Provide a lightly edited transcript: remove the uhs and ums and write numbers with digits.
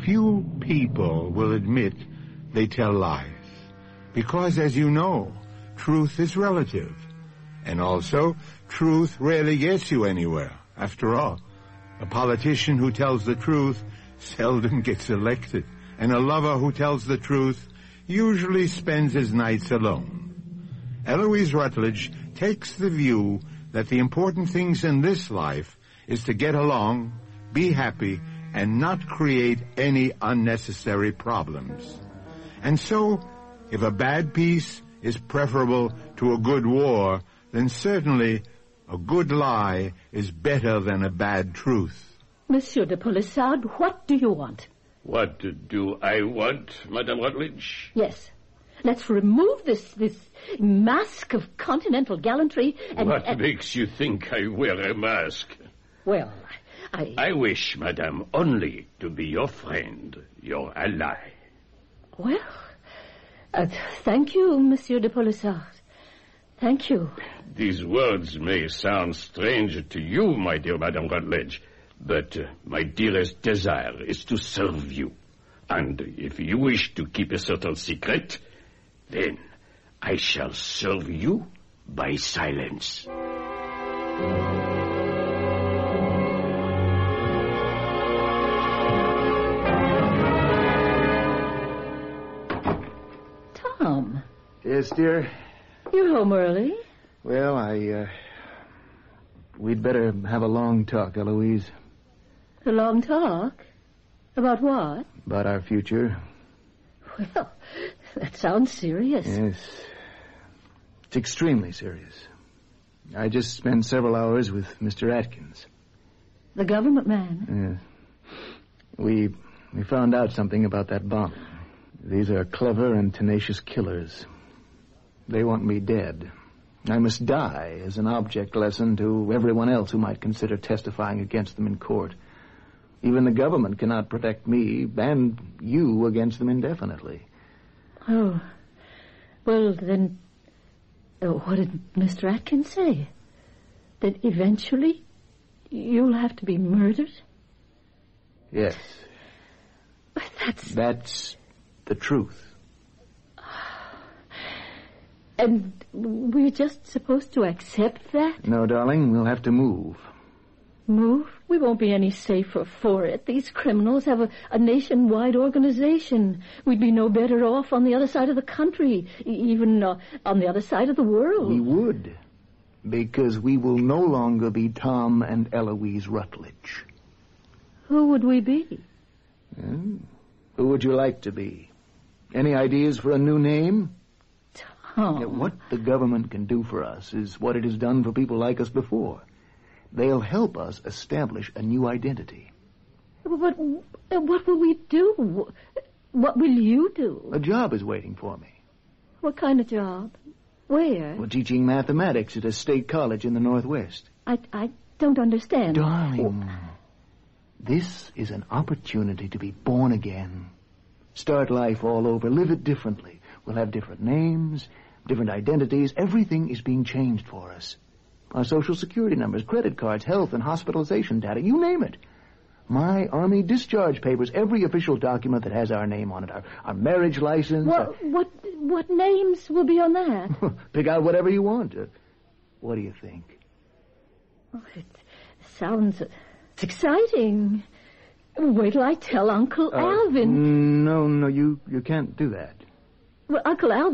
few people will admit they tell lies. Because, as you know, truth is relative. And also, truth rarely gets you anywhere, after all. A politician who tells the truth seldom gets elected. And a lover who tells the truth usually spends his nights alone. Eloise Rutledge takes the view that the important things in this life is to get along, be happy, and not create any unnecessary problems. And so, if a bad peace is preferable to a good war, then certainly a good lie is better than a bad truth. Monsieur de Polissard, what do you want? What do I want, Madame Rutledge? Yes. Let's remove this mask of continental gallantry and... What makes you think I wear a mask? Well, I wish, Madame, only to be your friend, your ally. Well, thank you, Monsieur de Polissard. Thank you. These words may sound strange to you, my dear Madame Rutledge, but my dearest desire is to serve you. And if you wish to keep a certain secret, then I shall serve you by silence. Tom. Yes, dear? You're home early. Well, we'd better have a long talk, Eloise. A long talk? About what? About our future. Well, that sounds serious. Yes. It's extremely serious. I just spent several hours with Mr. Atkins. The government man? Yes. We found out something about that bomb. These are clever and tenacious killers. They want me dead. I must die as an object lesson to everyone else who might consider testifying against them in court. Even the government cannot protect me and you against them indefinitely. Oh. Well, then, what did Mr. Atkins say? That eventually you'll have to be murdered? Yes. That's the truth. And we're just supposed to accept that? No, darling, we'll have to move. Move? We won't be any safer for it. These criminals have a nationwide organization. We'd be no better off on the other side of the country, even on the other side of the world. We would, because we will no longer be Tom and Eloise Rutledge. Who would we be? Who would you like to be? Any ideas for a new name? Tom. Yeah, what the government can do for us is what it has done for people like us before. They'll help us establish a new identity. What will we do? What will you do? A job is waiting for me. What kind of job? Where? Well, teaching mathematics at a state college in the Northwest. I don't understand. Darling, this is an opportunity to be born again. Start life all over. Live it differently. We'll have different names, different identities. Everything is being changed for us. Our social security numbers, credit cards, health and hospitalization data, you name it. My Army discharge papers, every official document that has our name on it, our marriage license. What names will be on that? Pick out whatever you want. What do you think? Oh, it sounds exciting. Wait till I tell Uncle Alvin. No, you can't do that. Well, Uncle Alvin